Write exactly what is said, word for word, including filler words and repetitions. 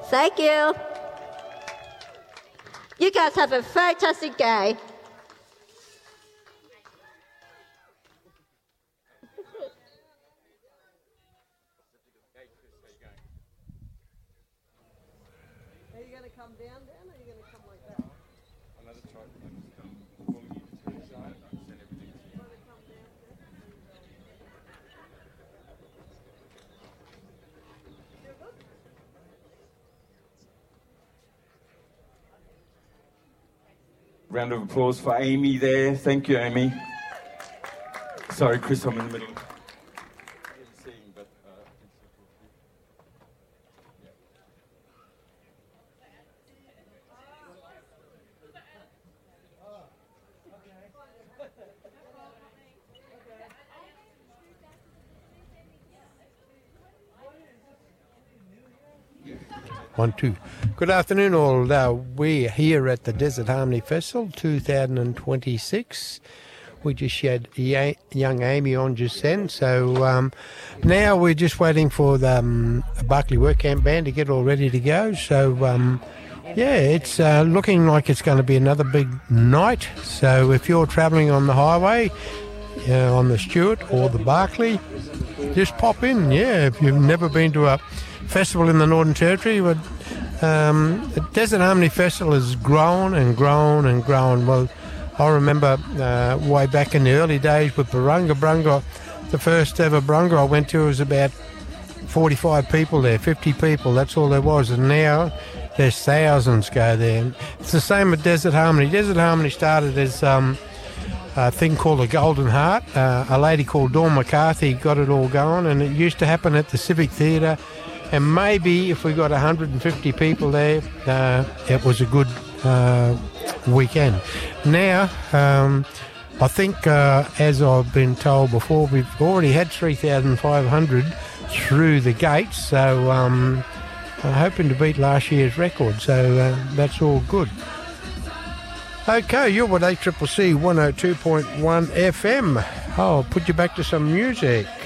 Thank you. You guys have a fantastic day. Are you going to come down, Dan, or are you going to come like that? Another try to come calling you to the side and send everything to you. Round of applause for Amy there. Thank you, Amy. Sorry, Chris, I'm in the middle. Seeing, but, uh, One, two. Good afternoon, all. Uh, we're here at the Desert Harmony Festival two thousand twenty-six. We just had y- young Amy on just then. So um, now we're just waiting for the um, Barclay Work Camp Band to get all ready to go. So, um, yeah, it's uh, looking like it's going to be another big night. So if you're travelling on the highway, uh, on the Stuart or the Barclay, just pop in. Yeah, if you've never been to a festival in the Northern Territory, but um, the Desert Harmony Festival has grown and grown and grown. Well, I remember uh, way back in the early days with Barunga. Barunga, the first ever Barunga I went to was about forty-five people there, fifty people, that's all there was. And now there's thousands go there. And it's the same with Desert Harmony. Desert Harmony started as um, a thing called the Golden Heart. Uh, a lady called Dawn McCarthy got it all going, and it used to happen at the Civic Theatre. And maybe if we got one hundred fifty people there, uh, it was a good uh, weekend. Now, um, I think, uh, as I've been told before, we've already had three thousand five hundred through the gates, so um, I'm hoping to beat last year's record, so uh, that's all good. Okay, you're with A C C C one oh two point one F M. I'll put you back to some music.